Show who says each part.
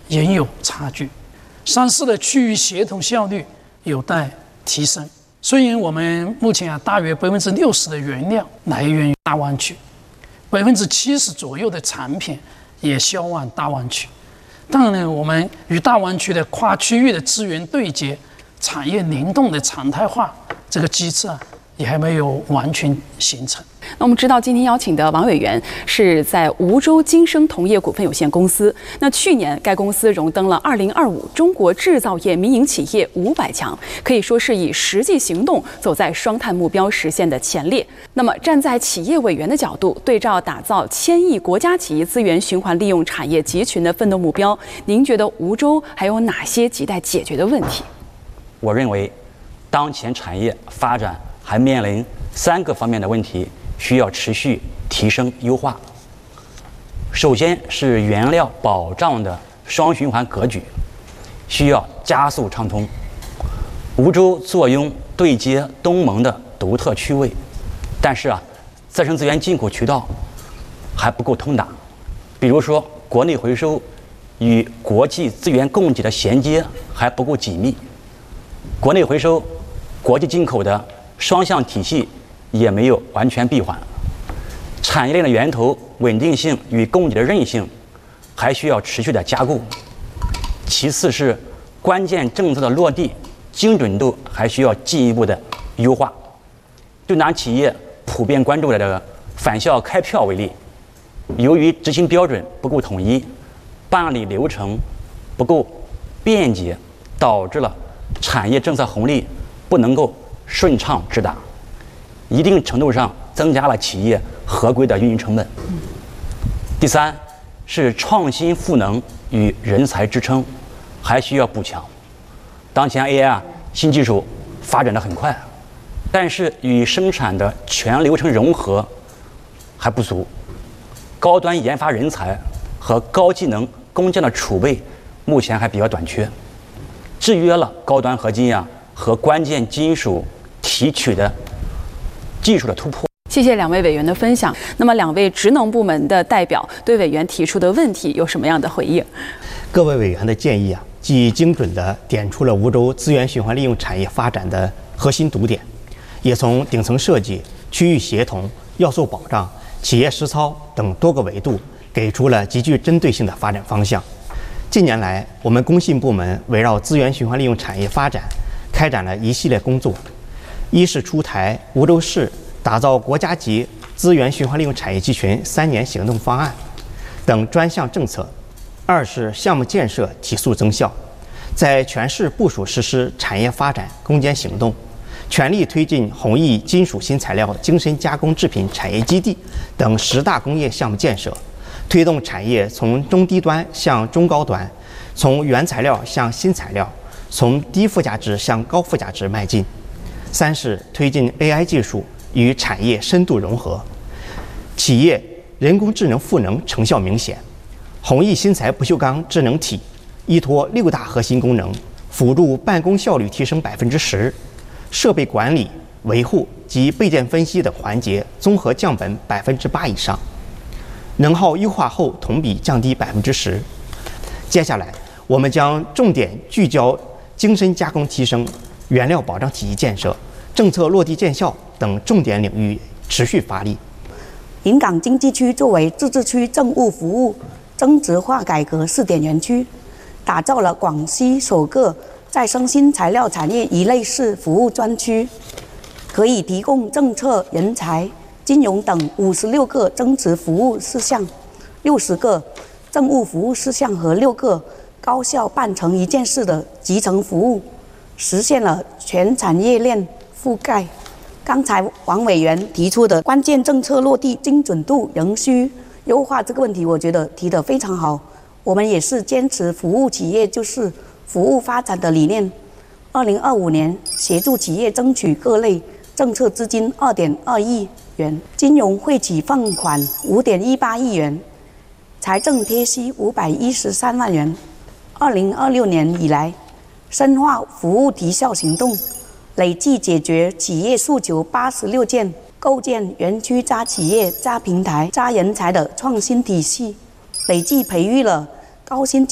Speaker 1: 仍有差距。上市的区域协同效率有待提升。虽然我们目前大约60%的原料来源于大湾区，70%左右的产品也销往大湾区，当然我们与大湾区的跨区域的资源对接、产业联动的常态化这个机制也还没有完全形成。
Speaker 2: 那我们知道，今天邀请的王委员是在梧州金生同业股份有限公司。那去年该公司荣登了2025中国制造业民营企业500强，可以说是以实际行动走在双碳目标实现的前列。那么，站在企业委员的角度，对照打造1000亿国家级资源循环利用产业集群的奋斗目标，您觉得梧州还有哪些亟待解决的问题？
Speaker 3: 我认为，当前产业发展还面临3个方面的问题，需要持续提升优化。首先是原料保障的双循环格局，需要加速畅通。梧州坐拥对接东盟的独特区位，但是自身资源进口渠道还不够通达。比如说，国内回收与国际资源供给的衔接还不够紧密，国内回收、国际进口的双向体系也没有完全闭环，产业链的源头稳定性与供给的韧性还需要持续的加固。其次是关键政策的落地精准度还需要进一步的优化。就拿企业普遍关注的这个返校开票为例，由于执行标准不够统一，办理流程不够便捷，导致了产业政策红利不能够顺畅直达，一定程度上增加了企业合规的运营成本。第三是创新赋能与人才支撑还需要补强。当前 AI 新技术发展得很快，但是与生产的全流程融合还不足，高端研发人才和高技能工匠的储备目前还比较短缺，制约了高端合金和关键金属提取的技术的突破。
Speaker 2: 谢谢2位委员的分享。那么2位职能部门的代表对委员提出的问题有什么样的回应？
Speaker 4: 各位委员的建议既精准地点出了梧州资源循环利用产业发展的核心堵点，也从顶层设计、区域协同、要素保障、企业实操等多个维度给出了极具针对性的发展方向。近年来，我们工信部门围绕资源循环利用产业发展开展了一系列工作，一是出台梧州市打造国家级资源循环利用产业集群3年行动方案等专项政策；二是项目建设提速增效，在全市部署实施产业发展攻坚行动，全力推进弘毅金属新材料精深加工制品产业基地等10大工业项目建设，推动产业从中低端向中高端，从原材料向新材料，从低附加值向高附加值迈进。三是推进 AI 技术与产业深度融合，企业人工智能赋能成效明显。弘毅新材不锈钢智能体依托6大核心功能，辅助办公效率提升10%，设备管理、维护及备件分析等环节综合降本8%以上，能耗优化后同比降低10%。接下来，我们将重点聚焦精深加工提升、原料保障体系建设、政策落地见效等重点领域持续发力。
Speaker 5: 临港经济区作为自治区政务服务增值化改革试点园区，打造了广西首个再生新材料产业一类式服务专区，可以提供政策、人才、金融等56个增值服务事项、60个政务服务事项和6个高效办成一件事的集成服务，实现了全产业链覆盖。刚才王委员提出的关键政策落地精准度仍需优化这个问题，我觉得提得非常好。我们也是坚持服务企业就是服务发展的理念。2025年协助企业争取各类政策资金2.2亿元，金融惠企放款5.18亿元，财政贴息513万元。2026年以来，深化服务提效行动，累计解决企业诉求86件，构建园区加企业加平台加人才的创新体系，累计培育了高薪